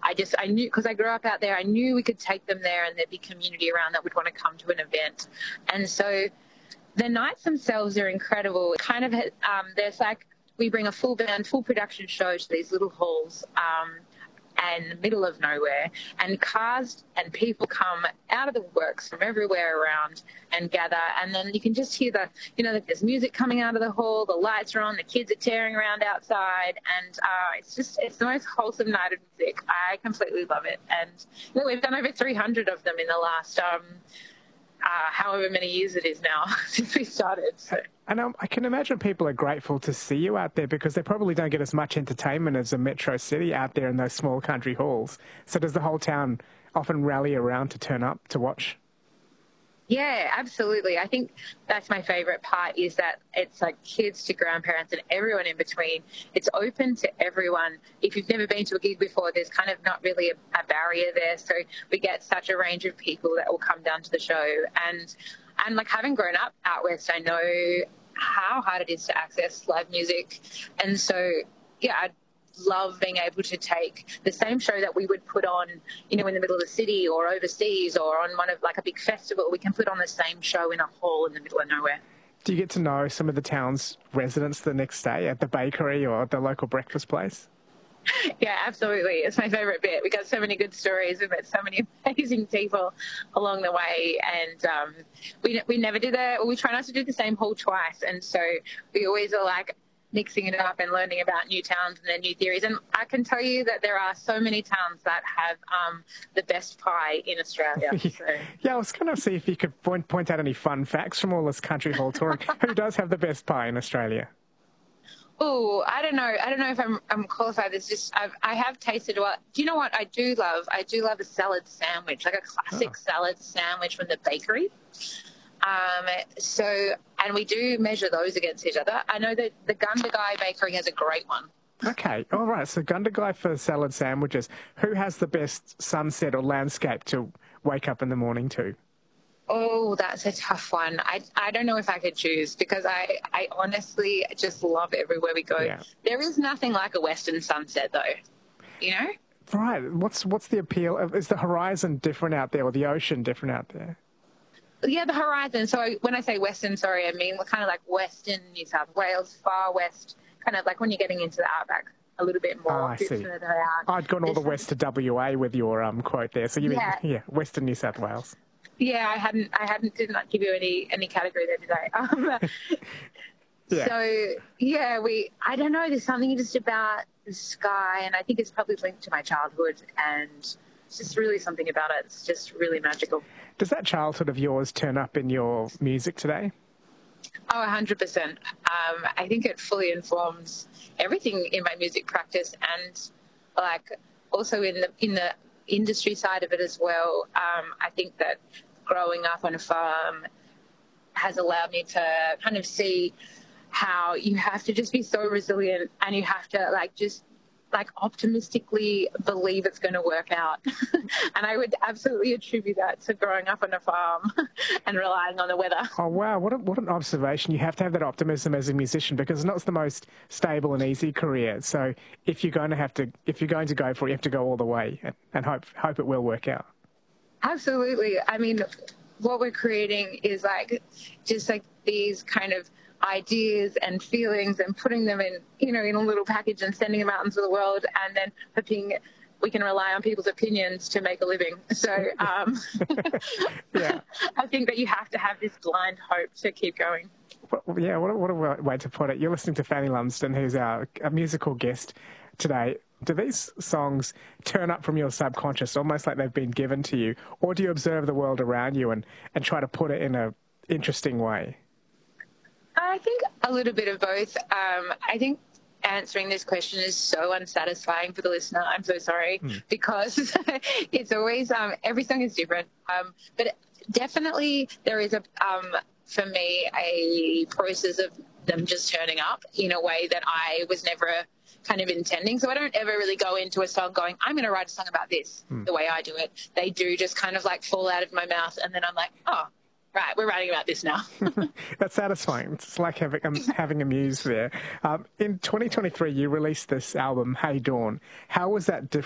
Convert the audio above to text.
I knew, because I grew up out there, I knew we could take them there and there'd be community around that would want to come to an event. And so the nights themselves are incredible. Kind of, there's like, we bring a full band, full production show to these little halls, and the middle of nowhere, and cars and people come out of the works from everywhere around and gather, and then you can just hear there's music coming out of the hall, the lights are on, the kids are tearing around outside, and it's the most wholesome night of music. I completely love it, and we've done over 300 of them in the last however many years it is now since we started. So. And I can imagine people are grateful to see you out there because they probably don't get as much entertainment as a metro city out there in those small country halls. So does the whole town often rally around to turn up to watch? Yeah, absolutely. I think that's my favourite part, is that it's like kids to grandparents and everyone in between. It's open to everyone. If you've never been to a gig before, there's kind of not really a barrier there. So we get such a range of people that will come down to the show. And like, having grown up out west, I know how hard it is to access live music. And so, yeah, I love being able to take the same show that we would put on, in the middle of the city or overseas or on one of like a big festival. We can put on the same show in a hall in the middle of nowhere. Do you get to know some of the town's residents the next day at the bakery or the local breakfast place? Yeah, absolutely. It's my favourite bit. We got so many good stories. We've met so many amazing people along the way, and we never do that. We try not to do the same hall twice, and so we always are like mixing it up and learning about new towns and their new theories. And I can tell you that there are so many towns that have the best pie in Australia. So. Yeah, I was going to see if you could point out any fun facts from all this country hall touring. Who does have the best pie in Australia? Oh, I don't know. I don't know if I'm qualified. It's just I have tasted what. Do you know what I do love? I do love a salad sandwich, like a classic salad sandwich from the bakery. And we do measure those against each other. I know that the Gundagai Bakery has a great one. Okay, all right. So Gundagai for salad sandwiches. Who has the best sunset or landscape to wake up in the morning to? Oh, that's a tough one. I don't know if I could choose, because I honestly just love everywhere we go. Yeah. There is nothing like a western sunset, though, Right. What's the appeal? Is the horizon different out there, or the ocean different out there? Yeah, the horizon. So when I say western, I mean we're kind of like western New South Wales, far west, kind of like when you're getting into the outback a little bit more. I see. Further out. I'd gone all the west to WA with your quote there. So you mean western New South Wales? Yeah, I did not give you any category there today. Yeah. So I don't know. There's something just about the sky, and I think it's probably linked to my childhood, and it's just really something about it. It's just really magical. Does that childhood of yours turn up in your music today? Oh, 100%. I think it fully informs everything in my music practice, and like also in the industry side of it as well. I think that growing up on a farm has allowed me to kind of see how you have to just be so resilient, and you have to just optimistically believe it's going to work out. And I would absolutely attribute that to growing up on a farm and relying on the weather. Oh, wow. What an observation. You have to have that optimism as a musician, because it's not the most stable and easy career. So if you're going to go for it, you have to go all the way and hope it will work out. Absolutely. I mean, what we're creating is just these kind of ideas and feelings, and putting them in a little package and sending them out into the world, and then hoping we can rely on people's opinions to make a living. So yeah. I think that you have to have this blind hope to keep going. Yeah, what a way to put it. You're listening to Fanny Lumsden, who's a musical guest today. Do these songs turn up from your subconscious, almost like they've been given to you, or do you observe the world around you and try to put it in an interesting way? I think a little bit of both. I think answering this question is so unsatisfying for the listener. I'm so sorry, because it's always, every song is different. But definitely there is for me, a process of them just turning up in a way that I was never kind of intending. So I don't ever really go into a song going, I'm going to write a song about this the way I do it. They do just kind of fall out of my mouth, and then I'm like, oh, right, we're writing about this now. That's satisfying. It's like having a muse there. In 2023, you released this album, Hey Dawn. How was that